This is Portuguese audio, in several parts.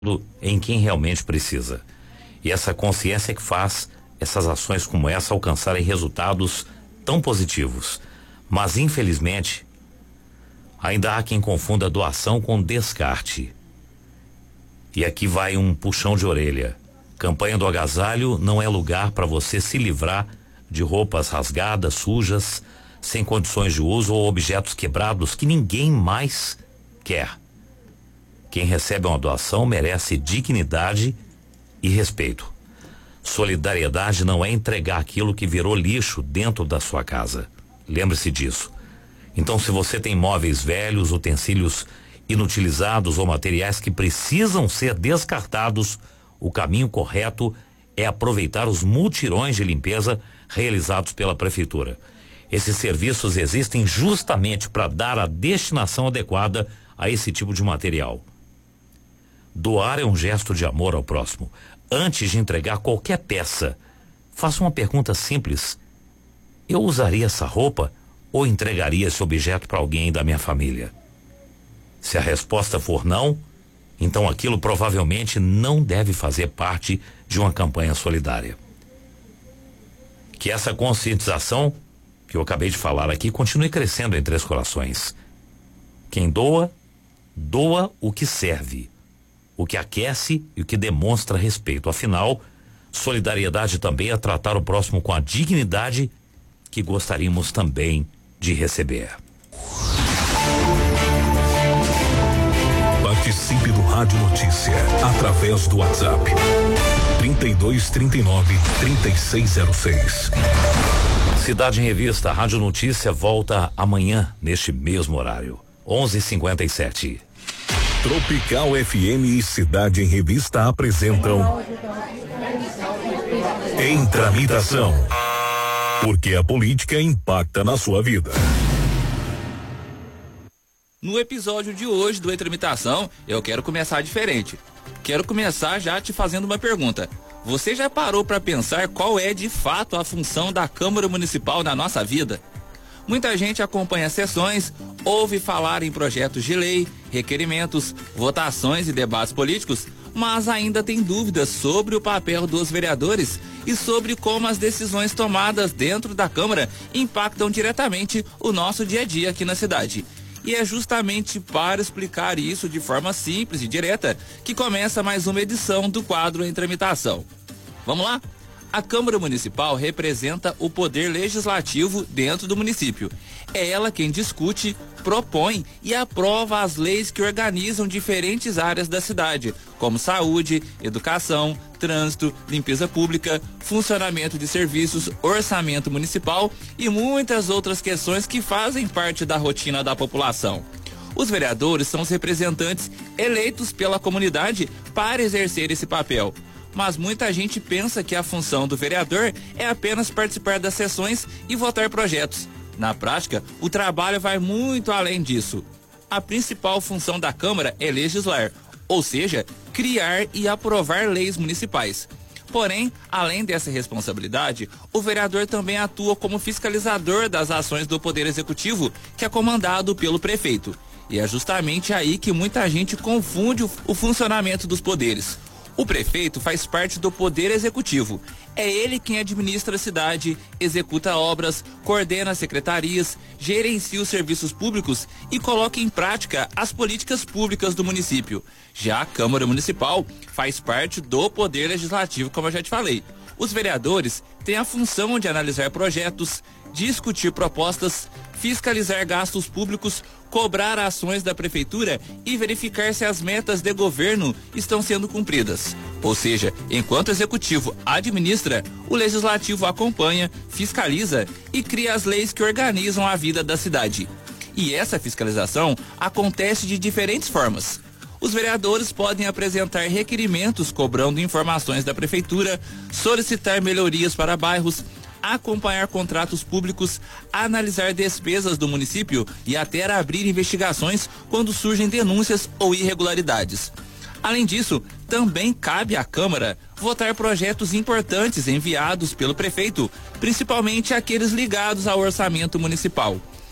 em quem realmente precisa. E essa consciência é que faz essas ações como essa alcançarem resultados tão positivos. Mas, infelizmente, ainda há quem confunda doação com descarte. E aqui vai um puxão de orelha. Campanha do agasalho não é lugar para você se livrar de roupas rasgadas, sujas, sem condições de uso ou objetos quebrados que ninguém mais quer. Quem recebe uma doação merece dignidade e respeito. Solidariedade não é entregar aquilo que virou lixo dentro da sua casa. Lembre-se disso. Então, se você tem móveis velhos, utensílios inutilizados ou materiais que precisam ser descartados, o caminho correto é aproveitar os mutirões de limpeza realizados pela prefeitura. Esses serviços existem justamente para dar a destinação adequada a esse tipo de material. Doar é um gesto de amor ao próximo. Antes de entregar qualquer peça, faça uma pergunta simples: eu usaria essa roupa ou entregaria esse objeto para alguém da minha família? Se a resposta for não, então aquilo provavelmente não deve fazer parte de uma campanha solidária. Que essa conscientização que eu acabei de falar aqui continue crescendo em Três Corações. Quem doa, doa o que serve, o que aquece e o que demonstra respeito. Afinal, solidariedade também é tratar o próximo com a dignidade que gostaríamos também de receber. Participe do Rádio Notícia através do WhatsApp 3239-3606. Cidade em Revista, Rádio Notícia volta amanhã neste mesmo horário, 11h57. Tropical FM e Cidade em Revista apresentam Em Tramitação, porque a política impacta na sua vida. No episódio de hoje do Em Tramitação, eu quero começar diferente. Quero começar já te fazendo uma pergunta. Você já parou para pensar qual é de fato a função da Câmara Municipal na nossa vida? Muita gente acompanha sessões, ouve falar em projetos de lei, requerimentos, votações e debates políticos, mas ainda tem dúvidas sobre o papel dos vereadores e sobre como as decisões tomadas dentro da Câmara impactam diretamente o nosso dia a dia aqui na cidade. E é justamente para explicar isso de forma simples e direta que começa mais uma edição do quadro Em Tramitação. Vamos lá? A Câmara Municipal representa o poder legislativo dentro do município. É ela quem discute, propõe e aprova as leis que organizam diferentes áreas da cidade, como saúde, educação, trânsito, limpeza pública, funcionamento de serviços, orçamento municipal e muitas outras questões que fazem parte da rotina da população. Os vereadores são os representantes eleitos pela comunidade para exercer esse papel. Mas muita gente pensa que a função do vereador é apenas participar das sessões e votar projetos. Na prática, o trabalho vai muito além disso. A principal função da Câmara é legislar, ou seja, criar e aprovar leis municipais. Porém, além dessa responsabilidade, o vereador também atua como fiscalizador das ações do Poder Executivo, que é comandado pelo prefeito. E é justamente aí que muita gente confunde o funcionamento dos poderes. O prefeito faz parte do Poder Executivo. É ele quem administra a cidade, executa obras, coordena secretarias, gerencia os serviços públicos e coloca em prática as políticas públicas do município. Já a Câmara Municipal faz parte do Poder Legislativo, como eu já te falei. Os vereadores têm a função de analisar projetos, discutir propostas, fiscalizar gastos públicos, cobrar ações da prefeitura e verificar se as metas de governo estão sendo cumpridas. Ou seja, enquanto o executivo administra, o legislativo acompanha, fiscaliza e cria as leis que organizam a vida da cidade. E essa fiscalização acontece de diferentes formas. Os vereadores podem apresentar requerimentos cobrando informações da prefeitura, solicitar melhorias para bairros, acompanhar contratos públicos, analisar despesas do município e até abrir investigações quando surgem denúncias ou irregularidades. Além disso, também cabe à Câmara votar projetos importantes enviados pelo prefeito, principalmente aqueles ligados ao orçamento municipal.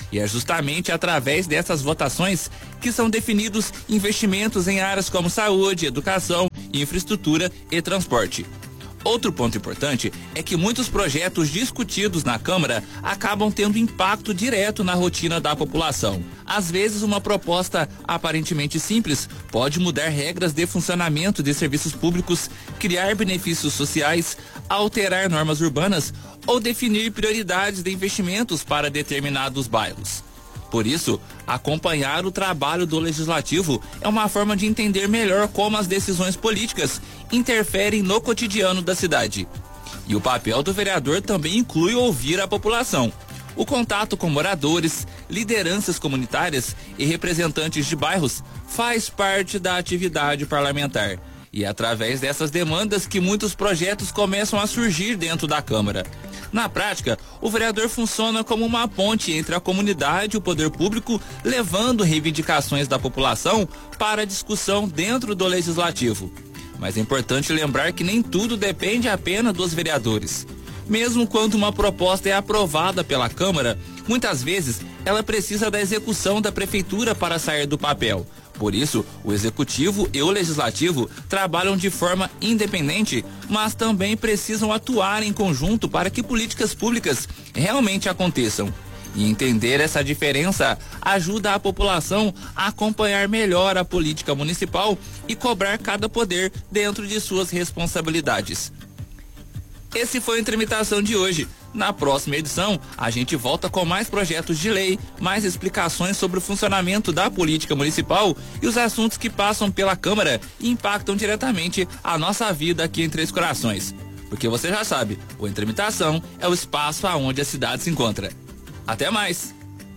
E é justamente através dessas votações que são definidos investimentos em áreas como saúde, educação, infraestrutura e transporte. Outro ponto importante é que muitos projetos discutidos na Câmara acabam tendo impacto direto na rotina da população. Às vezes, uma proposta aparentemente simples pode mudar regras de funcionamento de serviços públicos, criar benefícios sociais, alterar normas urbanas ou definir prioridades de investimentos para determinados bairros. Por isso, acompanhar o trabalho do Legislativo é uma forma de entender melhor como as decisões políticas interferem no cotidiano da cidade. E o papel do vereador também inclui ouvir a população. O contato com moradores, lideranças comunitárias e representantes de bairros faz parte da atividade parlamentar. E é através dessas demandas que muitos projetos começam a surgir dentro da Câmara. Na prática, o vereador funciona como uma ponte entre a comunidade e o poder público, levando reivindicações da população para a discussão dentro do Legislativo. Mas é importante lembrar que nem tudo depende apenas dos vereadores. Mesmo quando uma proposta é aprovada pela Câmara, muitas vezes ela precisa da execução da Prefeitura para sair do papel. Por isso, o Executivo e o Legislativo trabalham de forma independente, mas também precisam atuar em conjunto para que políticas públicas realmente aconteçam. E entender essa diferença ajuda a população a acompanhar melhor a política municipal e cobrar cada poder dentro de suas responsabilidades. Esse foi a Intramitação de hoje. Na próxima edição, a gente volta com mais projetos de lei, mais explicações sobre o funcionamento da política municipal e os assuntos que passam pela Câmara e impactam diretamente a nossa vida aqui em Três Corações. Porque você já sabe, o Intramitação é o espaço aonde a cidade se encontra. Até mais!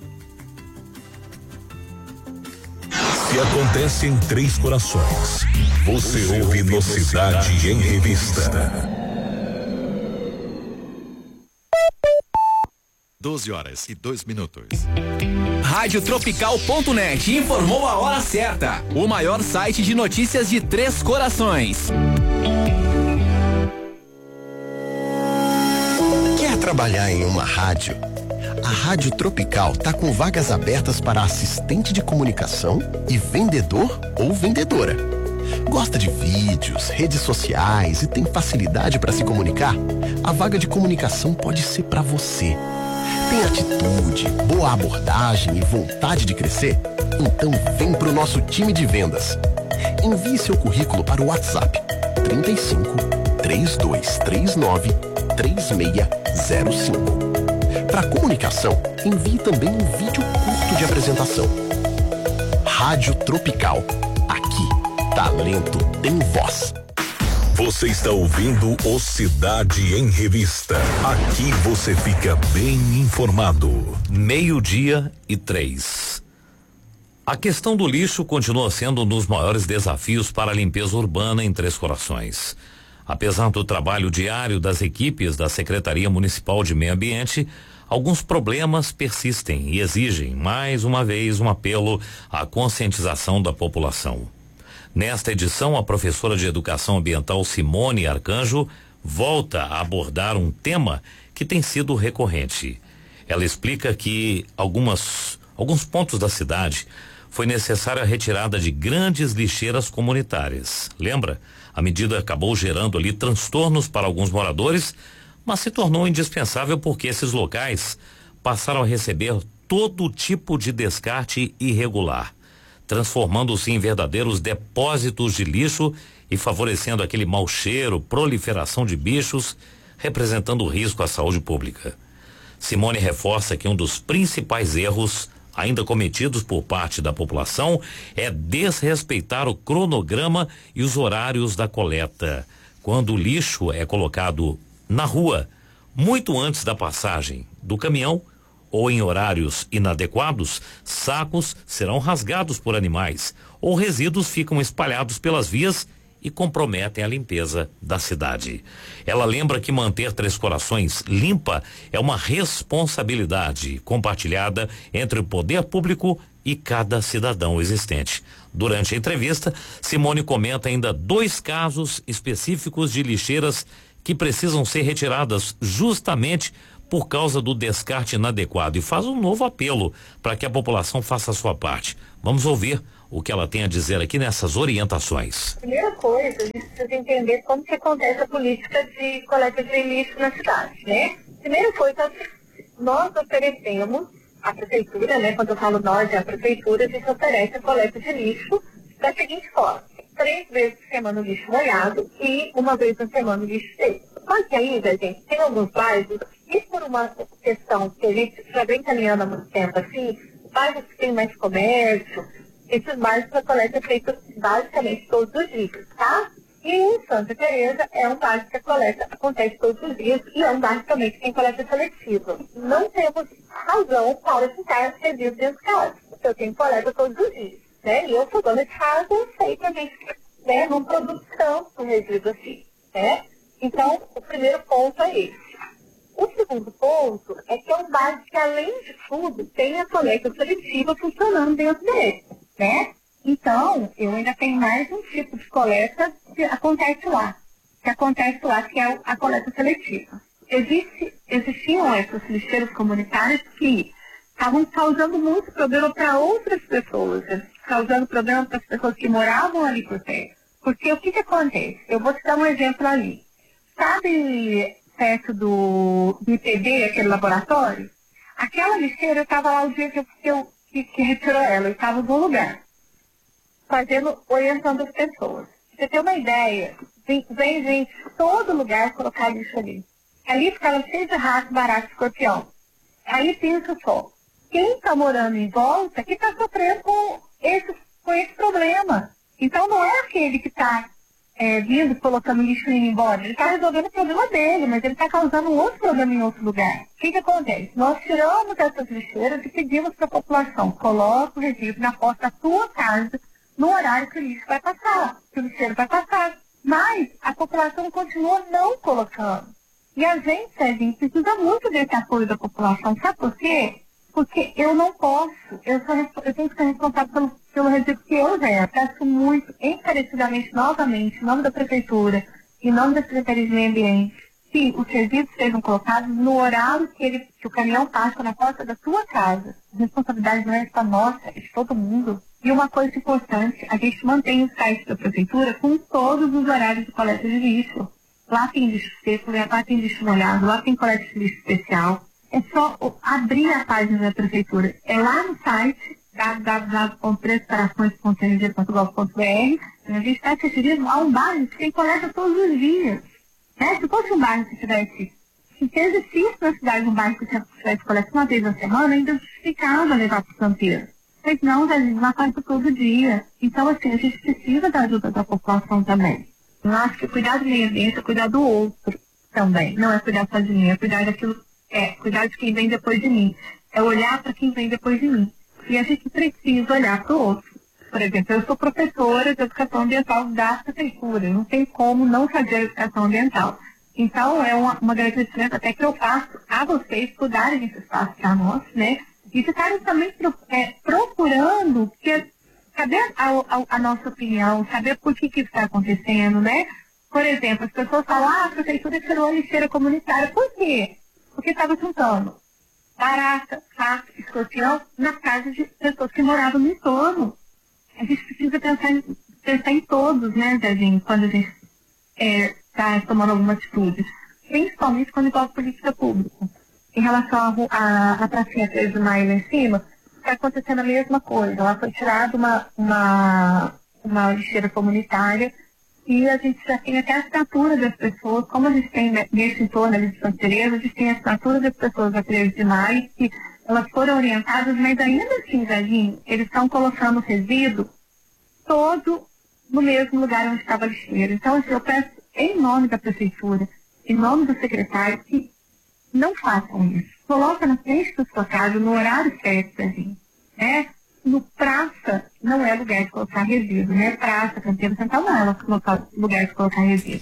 Se acontece em Três Corações, você ouve no Cidade em Revista. 12h02. Radiotropical.net informou a hora certa. O maior site de notícias de Três Corações. Quer trabalhar em uma rádio? A Rádio Tropical tá com vagas abertas para assistente de comunicação e vendedor ou vendedora. Gosta de vídeos, redes sociais e tem facilidade para se comunicar? A vaga de comunicação pode ser para você. Tem atitude, boa abordagem e vontade de crescer? Então vem pro nosso time de vendas. Envie seu currículo para o WhatsApp 35 3239 3605. Para comunicação, envie também um vídeo curto de apresentação. Rádio Tropical. Aqui, talento tem voz. Você está ouvindo o Cidade em Revista. Aqui você fica bem informado. 12:03. A questão do lixo continua sendo um dos maiores desafios para a limpeza urbana em Três Corações. Apesar do trabalho diário das equipes da Secretaria Municipal de Meio Ambiente, alguns problemas persistem e exigem, mais uma vez, um apelo à conscientização da população. Nesta edição, a professora de Educação Ambiental Simone Arcanjo volta a abordar um tema que tem sido recorrente. Ela explica que alguns pontos da cidade foi necessária a retirada de grandes lixeiras comunitárias. Lembra? A medida acabou gerando ali transtornos para alguns moradores, mas se tornou indispensável porque esses locais passaram a receber todo tipo de descarte irregular, transformando-se em verdadeiros depósitos de lixo e favorecendo aquele mau cheiro, proliferação de bichos, representando risco à saúde pública. Simone reforça que um dos principais erros ainda cometidos por parte da população é desrespeitar o cronograma e os horários da coleta, quando o lixo é colocado na rua, muito antes da passagem do caminhão, ou em horários inadequados, sacos serão rasgados por animais ou resíduos ficam espalhados pelas vias e comprometem a limpeza da cidade. Ela lembra que manter Três Corações limpa é uma responsabilidade compartilhada entre o poder público e cada cidadão existente. Durante a entrevista, Simone comenta ainda 2 casos específicos de lixeiras que precisam ser retiradas justamente por causa do descarte inadequado e faz um novo apelo para que a população faça a sua parte. Vamos ouvir o que ela tem a dizer aqui nessas orientações. Primeira coisa, a gente precisa entender como que acontece a política de coleta de lixo na cidade, né? Primeira coisa, nós oferecemos, a prefeitura, né? Quando eu falo nós, é a prefeitura, a gente oferece a coleta de lixo da seguinte forma: 3 vezes por semana o lixo molhado e 1 vez por semana o lixo seco. Só que ainda, gente, tem alguns bairros, e por uma questão que a gente já vem caminhando há muito tempo assim, bairros que tem mais comércio, esses bairros a coleta é feita basicamente todos os dias, tá? E em Santa Teresa é um bairro que a coleta acontece todos os dias e é um bairro também que tem coleta seletiva. Não temos razão para ficar resíduos dentro de casa, porque eu tenho coleta todos os dias, né? E eu sou dona de casa, eu sei que a gente, né, não produz tanto resíduo assim, né? Então, o primeiro ponto é esse. O segundo ponto é que é um bairro que, além de tudo, tem a coleta seletiva funcionando dentro dele, né? Então, eu ainda tenho mais um tipo de coleta que acontece lá, que é a coleta seletiva. Existiam esses lixeiros comunitários que estavam causando muito problema para outras pessoas, causando problema para as pessoas que moravam ali por perto. Porque o que acontece? Eu vou te dar um exemplo ali. Sabe, perto do IPD, aquele laboratório? Aquela lixeira estava lá o dia que retirou ela, eu estava no lugar, orientando as pessoas. Pra você ter uma ideia, vem gente de todo lugar colocar lixo ali. Ali ficava cheio de rato, barata, escorpião. Aí pensa só, quem está morando em volta que está sofrendo com esse problema. Então não é aquele que está vindo, colocando lixo e indo embora. Ele está resolvendo o problema dele, mas ele está causando um outro problema em outro lugar. O que acontece? Nós tiramos essas lixeiras e pedimos para a população: coloque o resíduo na porta da sua casa no horário que o lixo vai passar, que o lixeiro vai passar. Mas a população continua não colocando. E a gente precisa muito desse apoio da população. Sabe por quê? Porque eu não posso, eu tenho que ser responsável pelo resíduo que eu gero. Peço muito, encarecidamente, novamente, em nome da Prefeitura, em nome da Secretaria de Meio Ambiente, que os resíduos sejam colocados no horário que o caminhão passa na porta da sua casa. A responsabilidade não é só nossa, é de todo mundo. E uma coisa importante, a gente mantém o site da Prefeitura com todos os horários de coleta de lixo. Lá tem lixo seco, lá tem lixo molhado, lá tem coleta de lixo especial. É só abrir a página da Prefeitura. É lá no site www.trêscorações.mg.gov.br. A gente está se referindo a um bairro que tem coleta todos os dias. Né? Se fosse um bairro que tivesse, se existisse na cidade um bairro que tivesse coleta uma vez na semana, ainda justificava levar para o canteiro. Mas não, a gente não faz todo dia. Então, assim, a gente precisa da ajuda da população também. Eu acho que cuidar do meio ambiente é cuidar do outro também. Não é cuidar só de mim, é cuidar daquilo. Cuidar de quem vem depois de mim. É olhar para quem vem depois de mim. E a gente precisa olhar para o outro. Por exemplo, eu sou professora de educação ambiental da prefeitura. Não tem como não fazer educação ambiental. Então, é uma grande diferença até que eu faço a vocês estudarem esse espaço para nós, né? E ficarem também procurando, saber a nossa opinião, saber por que isso está acontecendo, né? Por exemplo, as pessoas falam: a prefeitura tirou a lixeira comunitária. Por quê? Porque estava juntando barata, rato, escorpião na casa de pessoas que moravam no entorno. A gente precisa pensar em todos, né, Zezinho, quando a gente está tomando alguma atitude. Principalmente quando envolve política pública. Em relação à pracinha 3 de maio lá em cima, está acontecendo a mesma coisa. Lá foi tirada uma lixeira comunitária e a gente já tem até a assinatura das pessoas. Como a gente tem nesse entorno ali de Santa Teresa, a gente tem a assinatura das pessoas da 13 de maio, que elas foram orientadas, mas ainda assim, Zezinho, eles estão colocando o resíduo todo no mesmo lugar onde estava a lixeira. Então, assim, eu peço em nome da Prefeitura, em nome do secretário, que não façam isso. Coloca na frente da sua casa, no horário certo, Zezinho, né? No praça não é lugar de colocar resíduo, né? Praça, canteiro central não é lugar de colocar resíduo.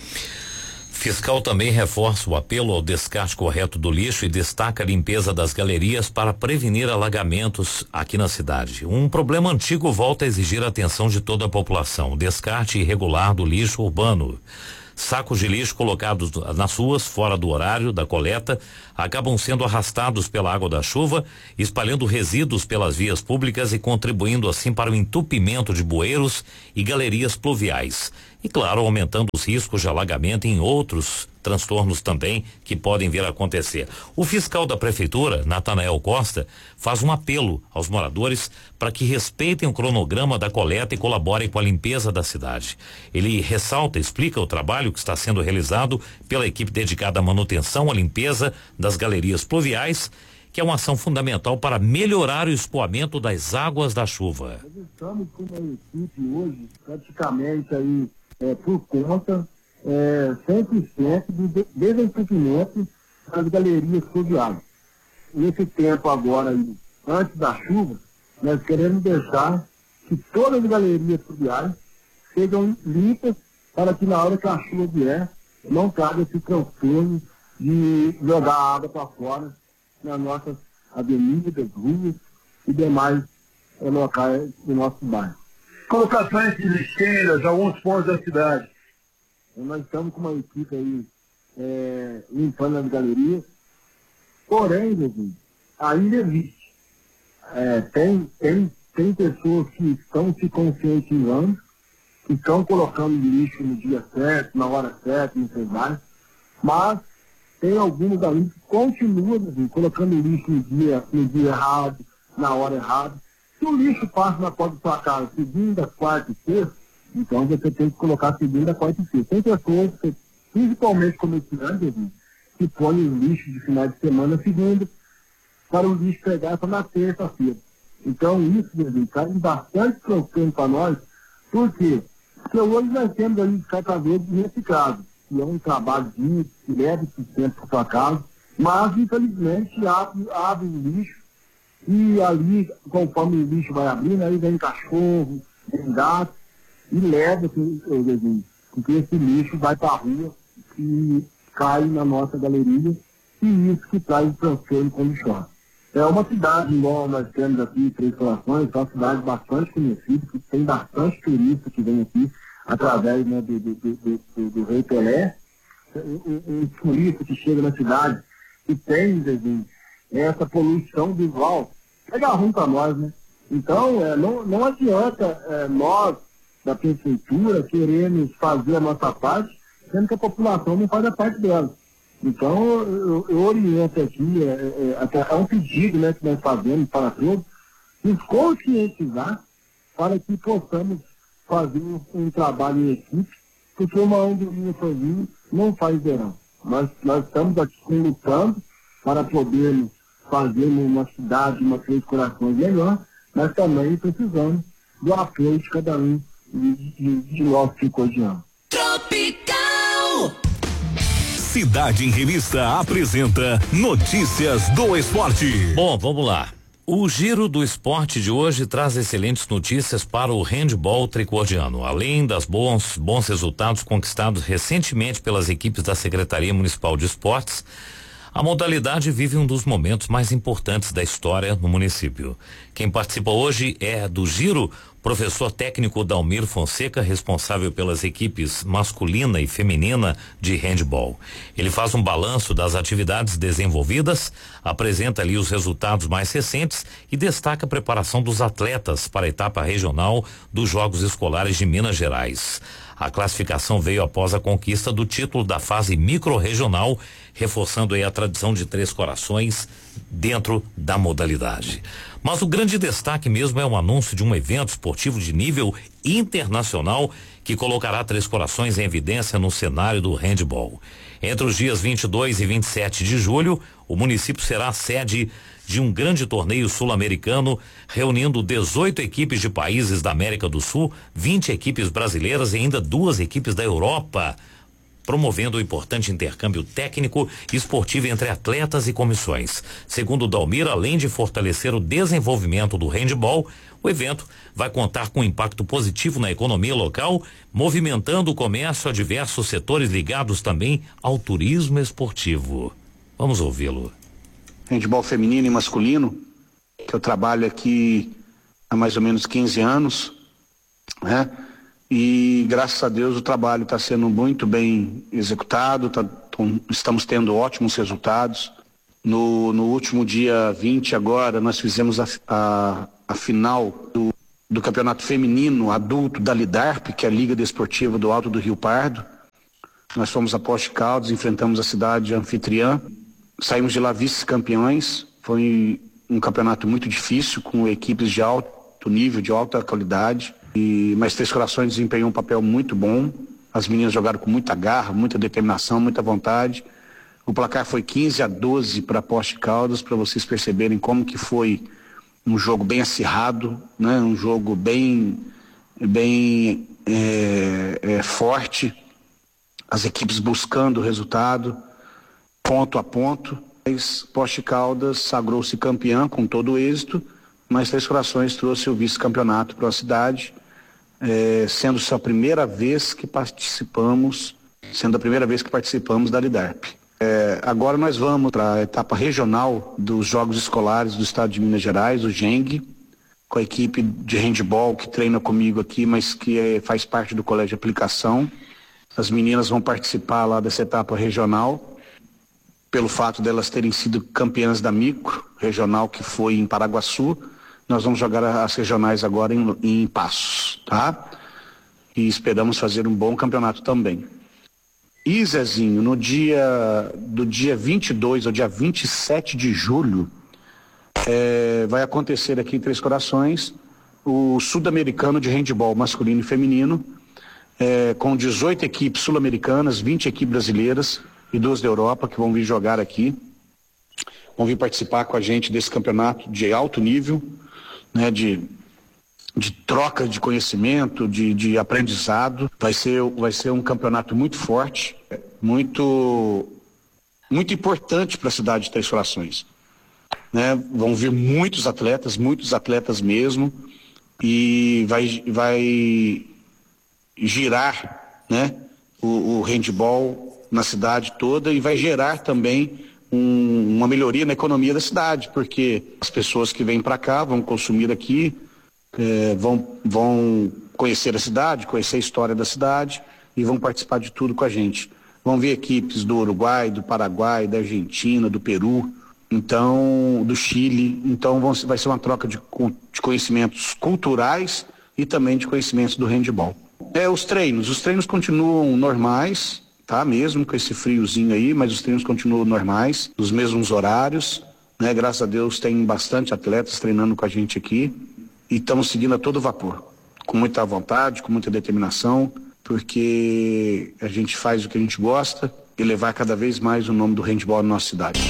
Fiscal também reforça o apelo ao descarte correto do lixo e destaca a limpeza das galerias para prevenir alagamentos aqui na cidade. Um problema antigo volta a exigir a atenção de toda a população: o descarte irregular do lixo urbano. Sacos de lixo colocados nas ruas, fora do horário da coleta, acabam sendo arrastados pela água da chuva, espalhando resíduos pelas vias públicas e contribuindo assim para o entupimento de bueiros e galerias pluviais. E claro, aumentando os riscos de alagamento em outros transtornos também que podem vir a acontecer. O fiscal da prefeitura, Natanael Costa, faz um apelo aos moradores para que respeitem o cronograma da coleta e colaborem com a limpeza da cidade. Ele ressalta, explica o trabalho que está sendo realizado pela equipe dedicada à manutenção, à limpeza das galerias pluviais, que é uma ação fundamental para melhorar o escoamento das águas da chuva. Nós estamos com uma equipe hoje, praticamente aí, por conta 100% do desentupimento das galerias fluviais. Nesse tempo agora, antes da chuva, nós queremos deixar que todas as galerias fluviais sejam limpas para que na hora que a chuva vier, não caia esse transtorno de jogar água para fora nas nossas avenidas, ruas e demais locais do nosso bairro. Colocações de lixeiras, alguns pontos da cidade. Nós estamos com uma equipe aí limpando as galerias, porém, Jesus, ainda existe. Tem pessoas que estão se conscientizando, que estão colocando lixo no dia certo, na hora certa, não sei mais, mas tem alguns ali que continuam colocando lixo no dia errado, na hora errada. Se o lixo passa na porta da sua casa segunda, quarta e sexta, então você tem que colocar segunda, quarta e sexta. Tem pessoas, principalmente comerciantes, que põem o lixo de final de semana segunda, para o lixo pegar só na terça-feira. Então isso, está bastante preocupante para nós. Por quê? Porque hoje nós temos ali catadores de reciclado, que é um trabalho que leva esse tempo para sua casa, mas infelizmente abre o lixo e ali, conforme o lixo vai abrindo, aí vem cachorro, vem gato e leva porque esse lixo vai para a rua e cai na nossa galeria, e isso que traz o transtorno quando chove. É uma cidade, igual nós temos aqui, Três Corações, é uma cidade bastante conhecida, que tem bastante turista que vem aqui através, né, do Rei Pelé. Um turista que chega na cidade e tem essa poluição visual, pega ruim para nós, né? Então, não adianta nós, da prefeitura, queremos fazer a nossa parte, sendo que a população não faz a parte dela. Então, eu oriento aqui, é um pedido, né, que nós fazemos para todos, nos conscientizar para que possamos fazer um trabalho em equipe, porque uma andorinha sozinho não faz verão. Nós estamos aqui lutando para podermos fazer uma cidade, uma Três Corações melhor, mas também precisamos do apoio de cada um de nós que coordenamos. Tropical! Cidade em Revista apresenta Notícias do Esporte. Bom, vamos lá. O Giro do Esporte de hoje traz excelentes notícias para o handebol tricordiano. Além das bons resultados conquistados recentemente pelas equipes da Secretaria Municipal de Esportes, a modalidade vive um dos momentos mais importantes da história no município. Quem participa hoje é do Giro, professor técnico Dalmir Fonseca, responsável pelas equipes masculina e feminina de handebol. Ele faz um balanço das atividades desenvolvidas, apresenta ali os resultados mais recentes e destaca a preparação dos atletas para a etapa regional dos Jogos Escolares de Minas Gerais. A classificação veio após a conquista do título da fase micro-regional, reforçando aí a tradição de Três Corações dentro da modalidade. Mas o grande destaque mesmo é o anúncio de um evento esportivo de nível internacional que colocará Três Corações em evidência no cenário do handebol. Entre os dias 22 e 27 de julho, o município será a sede de um grande torneio sul-americano, reunindo 18 equipes de países da América do Sul, 20 equipes brasileiras e ainda 2 equipes da Europa, promovendo um importante intercâmbio técnico e esportivo entre atletas e comissões. Segundo o Dalmir, além de fortalecer o desenvolvimento do handebol, o evento vai contar com um impacto positivo na economia local, movimentando o comércio a diversos setores ligados também ao turismo esportivo. Vamos ouvi-lo. Handebol feminino e masculino, que eu trabalho aqui há mais ou menos 15 anos, né? e graças a Deus o trabalho está sendo muito bem executado, estamos tendo ótimos resultados. No último dia 20 agora nós fizemos a final do campeonato feminino adulto da Lidarp, que é a Liga Desportiva do Alto do Rio Pardo. Nós fomos a Poços de Caldas, enfrentamos a cidade anfitriã, saímos de lá vice-campeões. Foi um campeonato muito difícil, com equipes de alto nível, de alta qualidade, mas Três Corações desempenhou um papel muito bom. As meninas jogaram com muita garra, muita determinação, muita vontade. O placar foi 15-12 para Poços de Caldas, para vocês perceberem como que foi um jogo bem acirrado, né? Um jogo bem forte, as equipes buscando o resultado, ponto a ponto. Poços de Caldas sagrou-se campeã com todo o êxito, mas Três Corações trouxe o vice-campeonato para a cidade, sendo a primeira vez que participamos da Lidarp. Agora nós vamos para a etapa regional dos Jogos Escolares do Estado de Minas Gerais, o GENG, com a equipe de handebol que treina comigo aqui, mas que faz parte do Colégio de Aplicação. As meninas vão participar lá dessa etapa regional, pelo fato delas terem sido campeãs da micro regional, que foi em Paraguaçu. Nós vamos jogar as regionais agora em Passos, tá? E esperamos fazer um bom campeonato também. E, Zezinho, do dia 22 ao dia 27 de julho, vai acontecer aqui em Três Corações o Sul-Americano de handebol masculino e feminino, com 18 equipes sul-americanas, 20 equipes brasileiras e 2 da Europa que vão vir jogar aqui. Vão vir participar com a gente desse campeonato de alto nível, né, de troca de conhecimento, de aprendizado. Vai ser um campeonato muito forte, muito importante para a cidade de Três Corações, né? Vão vir muitos atletas mesmo, e vai girar, né, o handebol na cidade toda, e vai gerar também uma melhoria na economia da cidade, porque as pessoas que vêm para cá vão consumir aqui, vão conhecer a cidade, conhecer a história da cidade, e vão participar de tudo com a gente. Vão ver equipes do Uruguai, do Paraguai, da Argentina, do Peru, então do Chile. Então vai ser uma troca de conhecimentos culturais e também de conhecimentos do handebol. Os treinos continuam normais, tá? Mesmo com esse friozinho aí, mas os treinos continuam normais, nos mesmos horários, né? Graças a Deus tem bastante atletas treinando com a gente aqui. E estamos seguindo a todo vapor, com muita vontade, com muita determinação, porque a gente faz o que a gente gosta e levar cada vez mais o nome do handebol na nossa cidade.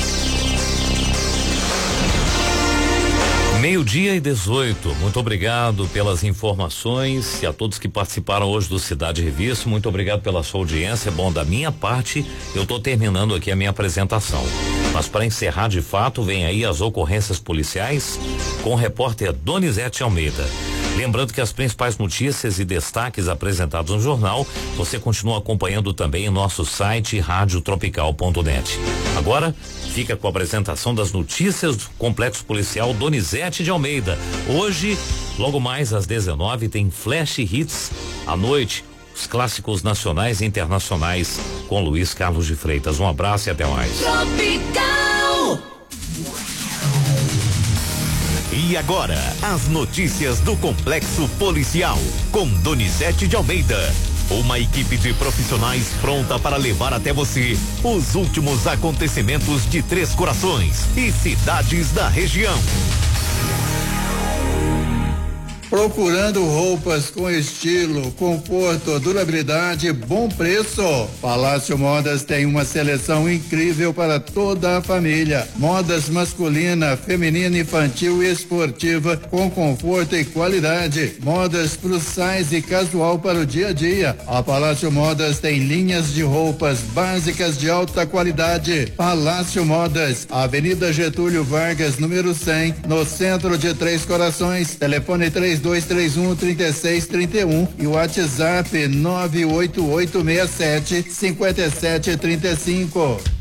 12:18. Muito obrigado pelas informações e a todos que participaram hoje do Cidade Revista. Muito obrigado pela sua audiência. Bom, da minha parte, eu estou terminando aqui a minha apresentação. Mas para encerrar de fato, vem aí as ocorrências policiais com o repórter Donizete Almeida. Lembrando que as principais notícias e destaques apresentados no jornal, você continua acompanhando também em nosso site radiotropical.net. Agora, fica com a apresentação das notícias do Complexo Policial Donizete de Almeida. Hoje, logo mais às 19h, tem Flash Hits à noite, os clássicos nacionais e internacionais com Luiz Carlos de Freitas. Um abraço e até mais. Tropical. E agora, as notícias do Complexo Policial, com Donizete de Almeida. Uma equipe de profissionais pronta para levar até você os últimos acontecimentos de Três Corações e cidades da região. Procurando roupas com estilo, conforto, durabilidade e bom preço? Palácio Modas tem uma seleção incrível para toda a família. Modas masculina, feminina, infantil e esportiva com conforto e qualidade. Modas plus size e casual para o dia a dia. A Palácio Modas tem linhas de roupas básicas de alta qualidade. Palácio Modas, Avenida Getúlio Vargas, número 100, no centro de Três Corações. Telefone 3231-3631 e o WhatsApp 98867-5735.